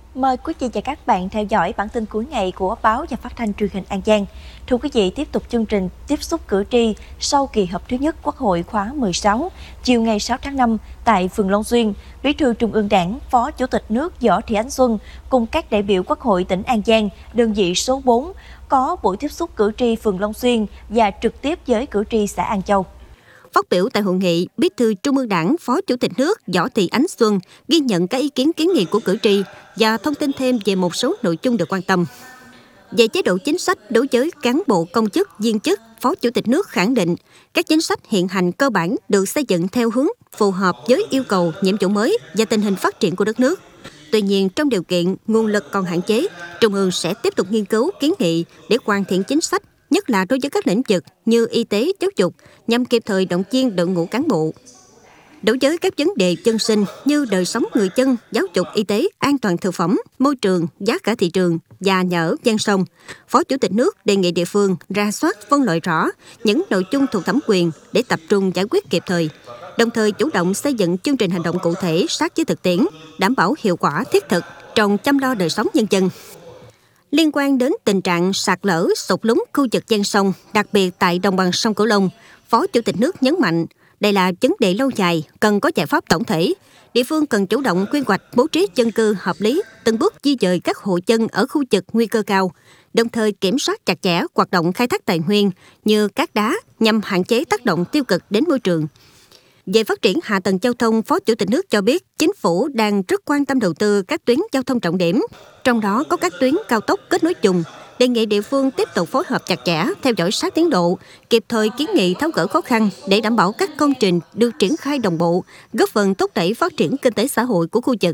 Mời quý vị và các bạn theo dõi bản tin cuối ngày của báo và phát thanh truyền hình An Giang. Thưa quý vị, tiếp tục chương trình tiếp xúc cử tri sau kỳ họp thứ nhất Quốc hội khóa 16, chiều ngày 6 tháng 5 tại phường Long Xuyên, Bí thư Trung ương Đảng, Phó Chủ tịch nước Võ Thị Ánh Xuân cùng các đại biểu Quốc hội tỉnh An Giang, đơn vị số 4, có buổi tiếp xúc cử tri phường Long Xuyên và trực tiếp với cử tri xã An Châu. Phát biểu tại hội nghị, Bí thư Trung ương Đảng, Phó Chủ tịch nước Võ Thị Ánh Xuân ghi nhận các ý kiến kiến nghị của cử tri và thông tin thêm về một số nội dung được quan tâm. Về chế độ chính sách đối với cán bộ công chức, viên chức, Phó Chủ tịch nước khẳng định các chính sách hiện hành cơ bản được xây dựng theo hướng phù hợp với yêu cầu, nhiệm vụ mới và tình hình phát triển của đất nước. Tuy nhiên, trong điều kiện nguồn lực còn hạn chế, Trung ương sẽ tiếp tục nghiên cứu kiến nghị để hoàn thiện chính sách, nhất là đối với các lĩnh vực như y tế, giáo dục, nhằm kịp thời động viên đội ngũ cán bộ. Đối với các vấn đề dân sinh như đời sống người dân, giáo dục, y tế, an toàn thực phẩm, môi trường, giá cả thị trường và nhà ở ven sông, Phó Chủ tịch nước đề nghị địa phương rà soát phân loại rõ những nội dung thuộc thẩm quyền để tập trung giải quyết kịp thời, đồng thời chủ động xây dựng chương trình hành động cụ thể sát với thực tiễn, đảm bảo hiệu quả thiết thực trong chăm lo đời sống nhân dân. Liên quan đến tình trạng sạt lở, sụt lún khu vực ven sông, đặc biệt tại đồng bằng sông Cửu Long, Phó Chủ tịch nước nhấn mạnh đây là vấn đề lâu dài, cần có giải pháp tổng thể. Địa phương cần chủ động quy hoạch bố trí dân cư hợp lý, từng bước di dời các hộ dân ở khu vực nguy cơ cao, đồng thời kiểm soát chặt chẽ hoạt động khai thác tài nguyên như cát đá nhằm hạn chế tác động tiêu cực đến môi trường. Về phát triển hạ tầng giao thông, Phó Chủ tịch nước cho biết chính phủ đang rất quan tâm đầu tư các tuyến giao thông trọng điểm, trong đó có các tuyến cao tốc kết nối vùng. Đề nghị địa phương tiếp tục phối hợp chặt chẽ, theo dõi sát tiến độ, kịp thời kiến nghị tháo gỡ khó khăn để đảm bảo các công trình được triển khai đồng bộ, góp phần thúc đẩy phát triển kinh tế xã hội của khu vực.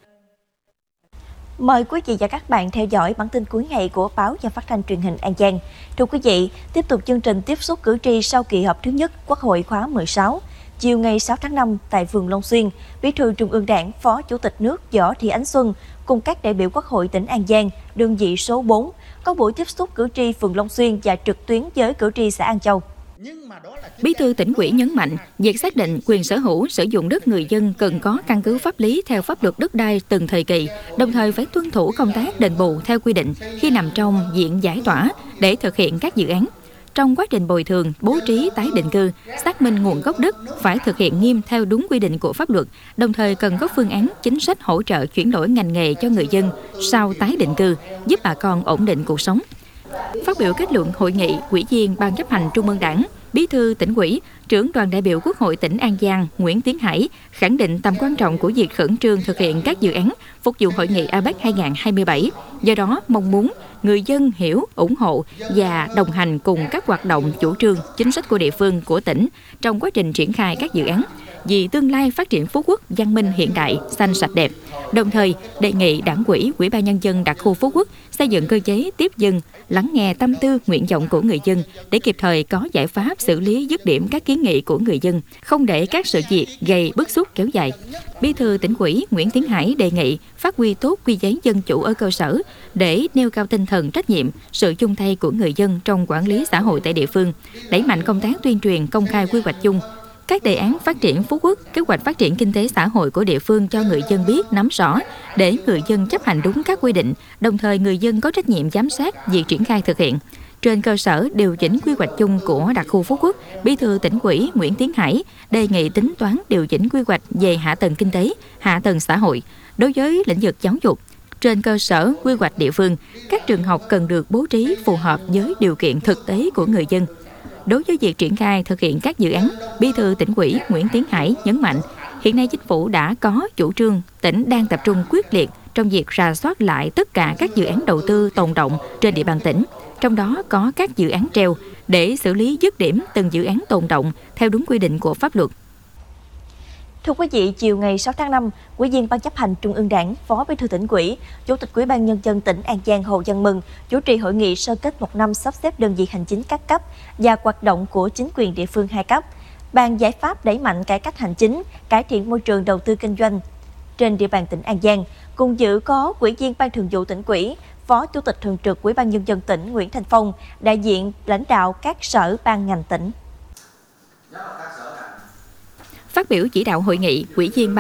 Mời quý vị và các bạn theo dõi bản tin cuối ngày của báo và phát thanh truyền hình An Giang. Thưa quý vị, tiếp tục chương trình tiếp xúc cử tri sau kỳ họp thứ nhất Quốc hội khóa 16. Chiều ngày 6 tháng 5 tại phường Long Xuyên, Bí thư Trung ương Đảng, Phó Chủ tịch nước Võ Thị Ánh Xuân cùng các đại biểu Quốc hội tỉnh An Giang, đơn vị số 4, có buổi tiếp xúc cử tri phường Long Xuyên và trực tuyến với cử tri xã An Châu. Bí thư Tỉnh ủy nhấn mạnh, việc xác định quyền sở hữu, sử dụng đất người dân cần có căn cứ pháp lý theo pháp luật đất đai từng thời kỳ, đồng thời phải tuân thủ công tác đền bù theo quy định khi nằm trong diện giải tỏa để thực hiện các dự án. Trong quá trình bồi thường, bố trí tái định cư, xác minh nguồn gốc đất phải thực hiện nghiêm theo đúng quy định của pháp luật, đồng thời cần có phương án chính sách hỗ trợ chuyển đổi ngành nghề cho người dân sau tái định cư, giúp bà con ổn định cuộc sống. Phát biểu kết luận hội nghị, Ủy viên Ban chấp hành Trung ương Đảng, Bí thư Tỉnh ủy, Trưởng đoàn đại biểu Quốc hội tỉnh An Giang Nguyễn Tiến Hải khẳng định tầm quan trọng của việc khẩn trương thực hiện các dự án phục vụ hội nghị APEC 2027. Do đó, mong muốn người dân hiểu, ủng hộ và đồng hành cùng các hoạt động chủ trương, chính sách của địa phương, của tỉnh trong quá trình triển khai các dự án vì tương lai phát triển Phú Quốc văn minh hiện đại, xanh sạch đẹp. Đồng thời, đề nghị Đảng ủy, Ủy ban Nhân dân đặc khu Phú Quốc xây dựng cơ chế tiếp dân, lắng nghe tâm tư, nguyện vọng của người dân để kịp thời có giải pháp xử lý dứt điểm các kiến nghị của người dân, không để các sự việc gây bức xúc kéo dài. Bí thư Tỉnh ủy Nguyễn Tiến Hải đề nghị phát huy tốt quy chế dân chủ ở cơ sở để nêu cao tinh thần trách nhiệm, sự chung tay của người dân trong quản lý xã hội tại địa phương, đẩy mạnh công tác tuyên truyền công khai quy hoạch chung, các đề án phát triển Phú Quốc, kế hoạch phát triển kinh tế xã hội của địa phương cho người dân biết, nắm rõ, để người dân chấp hành đúng các quy định, đồng thời người dân có trách nhiệm giám sát việc triển khai thực hiện. Trên cơ sở điều chỉnh quy hoạch chung của đặc khu Phú Quốc, Bí thư Tỉnh ủy Nguyễn Tiến Hải đề nghị tính toán điều chỉnh quy hoạch về hạ tầng kinh tế, hạ tầng xã hội. Đối với lĩnh vực giáo dục, trên cơ sở quy hoạch địa phương, các trường học cần được bố trí phù hợp với điều kiện thực tế của người dân. Đối với việc triển khai thực hiện các dự án, Bí thư Tỉnh ủy Nguyễn Tiến Hải nhấn mạnh, hiện nay chính phủ đã có chủ trương, tỉnh đang tập trung quyết liệt trong việc rà soát lại tất cả các dự án đầu tư tồn đọng trên địa bàn tỉnh, trong đó có các dự án treo, để xử lý dứt điểm từng dự án tồn đọng theo đúng quy định của pháp luật. Thưa quý vị, chiều ngày 6 tháng 5, Ủy viên Ban chấp hành Trung ương Đảng, Phó Bí thư Tỉnh ủy, Chủ tịch Ủy ban Nhân dân tỉnh An Giang Hồ Văn Mừng chủ trì hội nghị sơ kết một năm sắp xếp đơn vị hành chính các cấp và hoạt động của chính quyền địa phương hai cấp, bàn giải pháp đẩy mạnh cải cách hành chính, cải thiện môi trường đầu tư kinh doanh trên địa bàn tỉnh An Giang. Cùng dự có Ủy viên Ban Thường vụ Tỉnh ủy, Phó Chủ tịch Thường trực Ủy ban Nhân dân tỉnh Nguyễn Thành Phong, đại diện lãnh đạo các sở ban ngành tỉnh. Phát biểu chỉ đạo hội nghị, Ủy viên